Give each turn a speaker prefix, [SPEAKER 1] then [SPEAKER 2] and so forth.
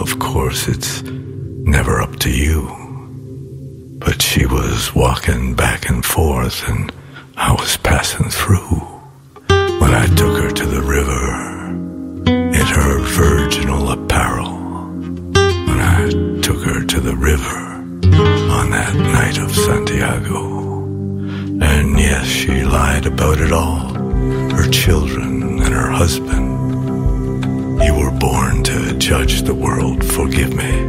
[SPEAKER 1] of course, it's never up to you. But she was walking back and forth, and I was passing through when I took her to the river in her virginal apparel. When I took her to the river on that night of Santiago. And yes, she lied about it all, her children and her husband. You were born to judge the world, forgive me.